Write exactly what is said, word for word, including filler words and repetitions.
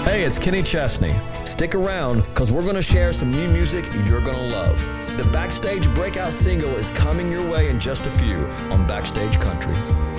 Hey, it's Kenny Chesney. Stick around, because we're going to share some new music you're going to love. The Backstage Breakout single is coming your way in just a few on Backstage Country.